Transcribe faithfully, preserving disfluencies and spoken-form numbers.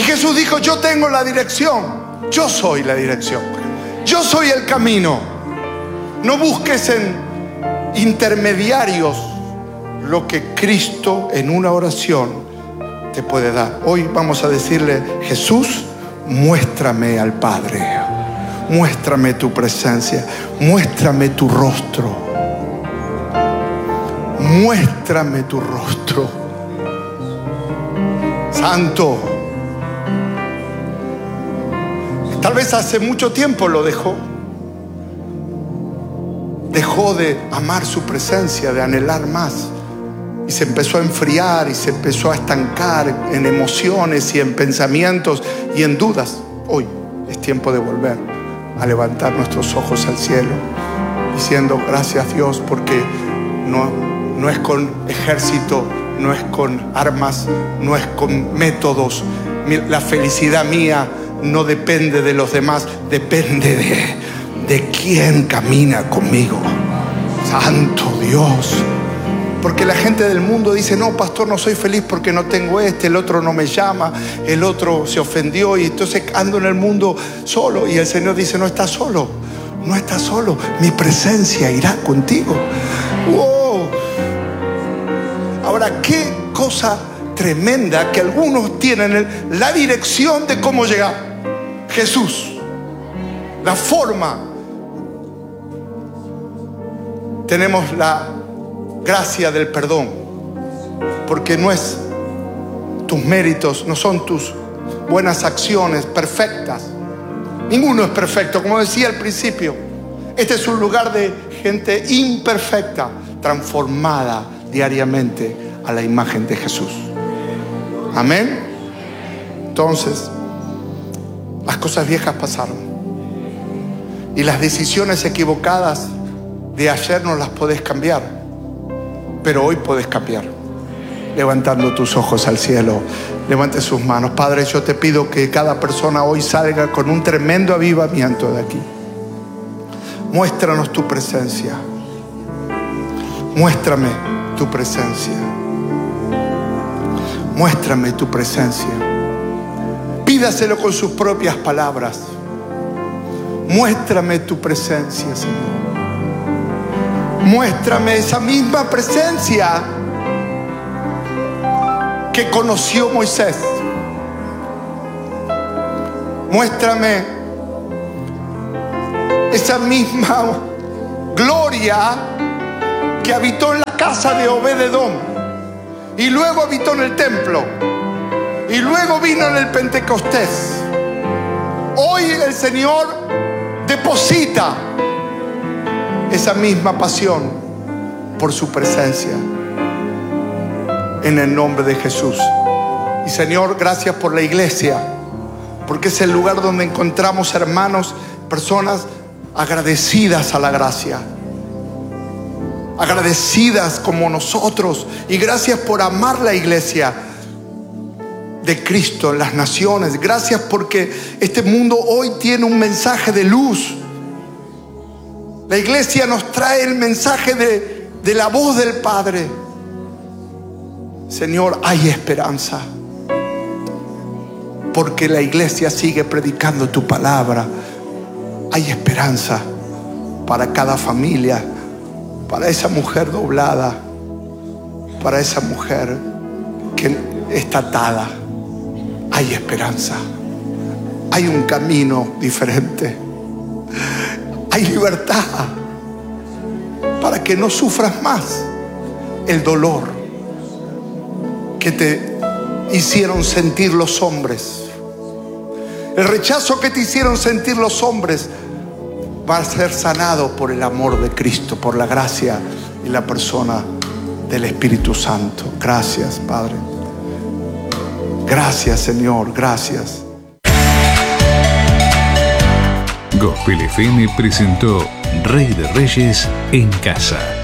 Jesús dijo, yo tengo la dirección. Yo soy la dirección. Yo soy el camino. No busques en intermediarios lo que Cristo en una oración te puede dar. Hoy vamos a decirle, Jesús, muéstrame al Padre. Muéstrame tu presencia. Muéstrame tu rostro. Muéstrame tu rostro. Santo. Tal vez hace mucho tiempo lo dejó. Dejó de amar su presencia, de anhelar más. Y se empezó a enfriar y se empezó a estancar en emociones y en pensamientos y en dudas. Hoy es tiempo de volver a levantar nuestros ojos al cielo, diciendo gracias Dios, porque no, no es con ejército, no es con armas, no es con métodos. La felicidad mía no depende de los demás, depende de, de quién camina conmigo. Santo Dios. Porque la gente del mundo dice, no, pastor, no soy feliz porque no tengo este, el otro no me llama, el otro se ofendió y entonces ando en el mundo solo. Y el Señor dice, no estás solo, no estás solo, mi presencia irá contigo. ¡Wow! Ahora, qué cosa tremenda que algunos tienen la dirección de cómo llegar. Jesús, la forma. Tenemos la gracia del perdón, porque no es tus méritos, no son tus buenas acciones perfectas. Ninguno es perfecto, como decía al principio. Este es un lugar de gente imperfecta, transformada diariamente a la imagen de Jesús. Amén. Entonces, las cosas viejas pasaron y las decisiones equivocadas de ayer no las podés cambiar. Pero hoy puedes cambiar, levantando tus ojos al cielo. Levante sus manos. Padre, yo te pido que cada persona hoy salga con un tremendo avivamiento de aquí. Muéstranos tu presencia. Muéstrame tu presencia. Muéstrame tu presencia. Pídaselo con sus propias palabras. Muéstrame tu presencia, Señor. Muéstrame esa misma presencia que conoció Moisés. Muéstrame esa misma gloria que habitó en la casa de Obed-Edom y luego habitó en el templo y luego vino en el Pentecostés. Hoy el Señor deposita esa misma pasión por su presencia en el nombre de Jesús. Y Señor, gracias por la iglesia, porque es el lugar donde encontramos hermanos, personas agradecidas a la gracia, agradecidas como nosotros. Y gracias por amar la iglesia de Cristo en las naciones. Gracias porque este mundo hoy tiene un mensaje de luz. La iglesia nos trae el mensaje de, de la voz del Padre. Señor, hay esperanza, porque la iglesia sigue predicando tu palabra. Hay esperanza para cada familia, para esa mujer doblada, para esa mujer que está atada. Hay esperanza. Hay un camino diferente. Hay libertad para que no sufras más el dolor que te hicieron sentir los hombres. El rechazo que te hicieron sentir los hombres va a ser sanado por el amor de Cristo, por la gracia y la persona del Espíritu Santo. Gracias, Padre. Gracias, Señor. Gracias. Gospel F M presentó Rey de Reyes en Casa.